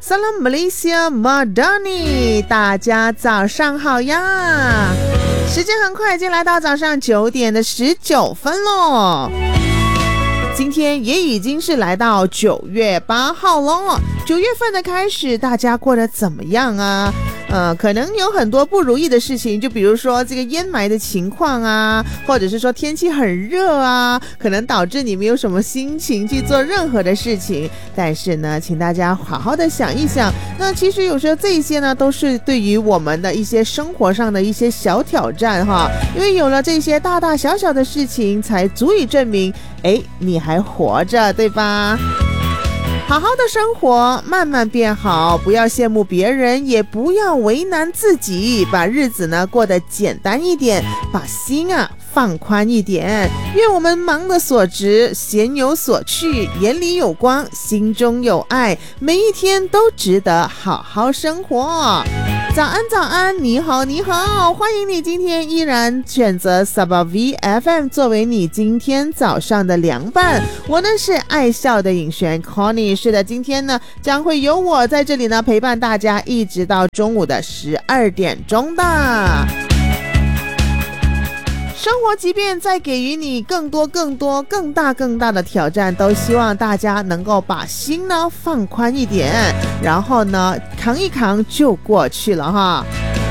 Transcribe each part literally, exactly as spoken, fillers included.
Salam Malaysia Madani， 大家早上好呀！时间很快，已经来到早上九点的十九分咯。今天也已经是来到九月八号了。九月份的开始，大家过得怎么样啊？呃，可能有很多不如意的事情，就比如说这个烟霾的情况啊，或者是说天气很热啊，可能导致你没有什么心情去做任何的事情。但是呢，请大家好好的想一想，那其实有时候这一些呢，都是对于我们的一些生活上的一些小挑战哈，因为有了这些大大小小的事情，才足以证明，哎，你还活着，对吧？好好的生活，慢慢变好，不要羡慕别人，也不要为难自己，把日子呢过得简单一点，把心啊放宽一点。愿我们忙得所值，闲有所趣，眼里有光，心中有爱，每一天都值得好好生活。早安早安，你好你好，欢迎你今天依然选择 Sabah V F M 作为你今天早上的凉伴。我呢是爱笑的颖璇 Connie， 是的，今天呢将会由我在这里呢陪伴大家一直到中午的十二点钟的。生活即便再给予你更多更多更大更大的挑战，都希望大家能够把心呢放宽一点，然后呢扛一扛就过去了哈。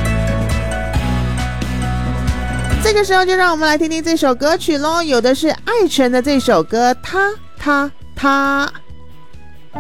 这个时候就让我们来听听这首歌曲咯，有的是艾辰的这首歌他他他。